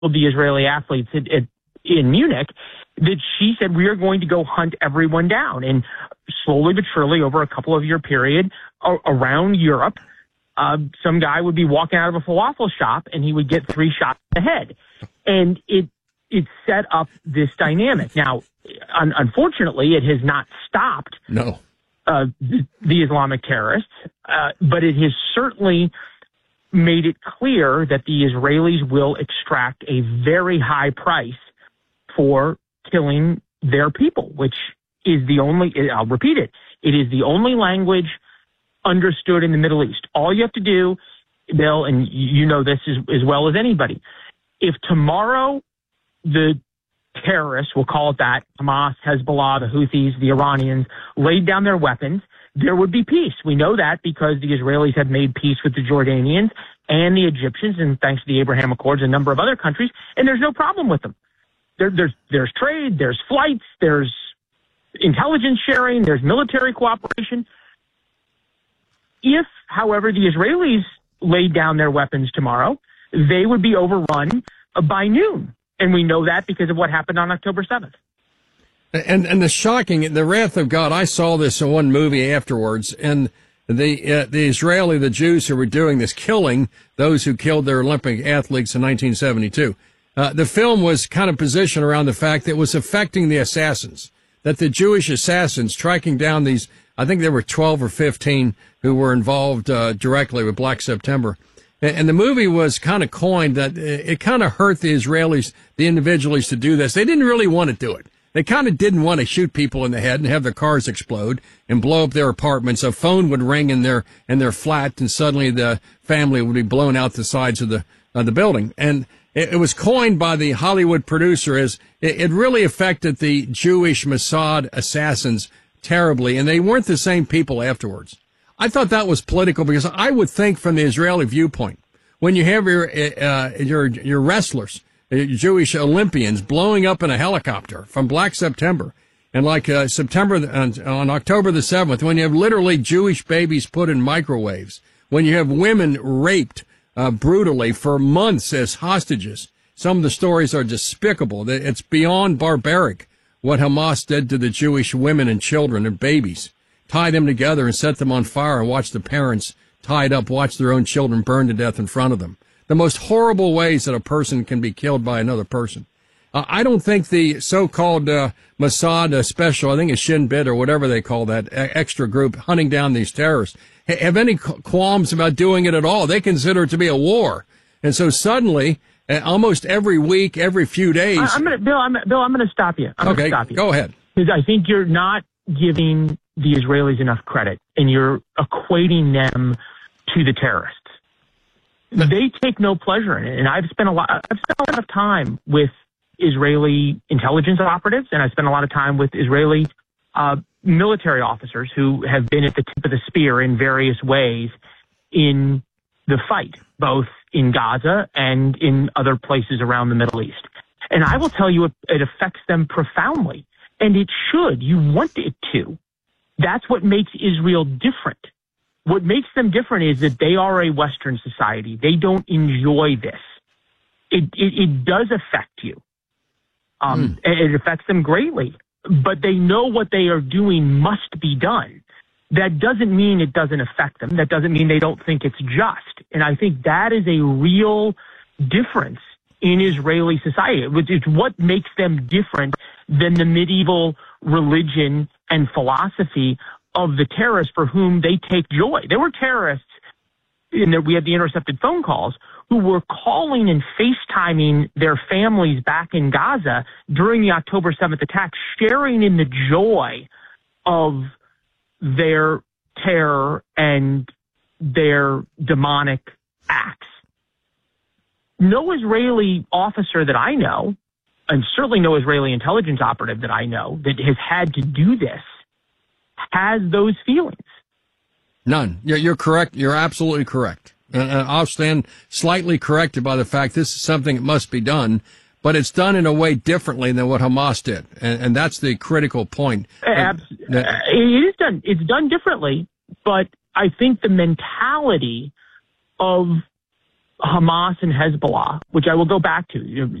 the Israeli athletes in Munich, that she said, we are going to go hunt everyone down. And slowly but surely, over a couple of year period around Europe, some guy would be walking out of a falafel shop and he would get 3 shots in the head. And it set up this dynamic. Now, unfortunately, it has not stopped the Islamic terrorists, but it has certainly made it clear that the Israelis will extract a very high price for killing their people, which is the only, I'll repeat it, it is the only language understood in the Middle East. All you have to do, Bill, and you know this as well as anybody, if tomorrow the terrorists, we'll call it that, Hamas, Hezbollah, the Houthis, the Iranians, laid down their weapons, there would be peace. We know that because the Israelis have made peace with the Jordanians and the Egyptians, and thanks to the Abraham Accords, a number of other countries, and there's no problem with them. There's trade, there's flights, there's intelligence sharing, there's military cooperation. If, however, the Israelis laid down their weapons tomorrow, they would be overrun by noon. And we know that because of what happened on October 7th. And the wrath of God, I saw this in one movie afterwards, and the Jews who were doing this, killing those who killed their Olympic athletes in 1972. The film was kind of positioned around the fact that it was affecting the assassins, that the Jewish assassins tracking down these, I think there were 12 or 15 who were involved directly with Black September. And the movie was kind of coined that it kind of hurt the Israelis, the individuals to do this. They didn't really want to do it. They kind of didn't want to shoot people in the head and have their cars explode and blow up their apartments. A phone would ring in their flat, and suddenly the family would be blown out the sides of the building. And it was coined by the Hollywood producer as it really affected the Jewish Mossad assassins terribly, and they weren't the same people afterwards. I thought that was political because I would think from the Israeli viewpoint, when you have your wrestlers, Jewish Olympians blowing up in a helicopter from Black September, and like on October the 7th, when you have literally Jewish babies put in microwaves, when you have women raped brutally for months as hostages, some of the stories are despicable. It's beyond barbaric what Hamas did to the Jewish women and children and babies. Tie them together and set them on fire and watch the parents tied up, watch their own children burn to death in front of them. The most horrible ways that a person can be killed by another person. I don't think the so-called Mossad special, I think it's Shin Bet or whatever they call that extra group hunting down these terrorists, have any qualms about doing it at all. They consider it to be a war. And so suddenly, almost every week, every few days... Bill, I'm going to stop you. Okay, go ahead. Because I think you're not giving the Israelis enough credit, and you're equating them to the terrorists. They take no pleasure in it, and I've spent a lot of time with Israeli intelligence operatives, and I spent a lot of time with Israeli military officers who have been at the tip of the spear in various ways in the fight, both in Gaza and in other places around the Middle East. And I will tell you, it affects them profoundly, and it should. You want it to. That's what makes Israel different. What makes them different is that they are a Western society. They don't enjoy this. It does affect you. It affects them greatly, but they know what they are doing must be done. That doesn't mean it doesn't affect them. That doesn't mean they don't think it's just. And I think that is a real difference in Israeli society. It's what makes them different than the medieval religion and philosophy of the terrorists for whom they take joy. There were terrorists, we had the intercepted phone calls, who were calling and FaceTiming their families back in Gaza during the October 7th attack, sharing in the joy of their terror and their demonic acts. No Israeli officer that I know, and certainly no Israeli intelligence operative that I know that has had to do this, has those feelings. None. You're correct. You're absolutely correct. I'll stand slightly corrected by the fact this is something that must be done, but it's done in a way differently than what Hamas did. And that's the critical point. It is done. It's done differently, but I think the mentality of Hamas and Hezbollah, which I will go back to.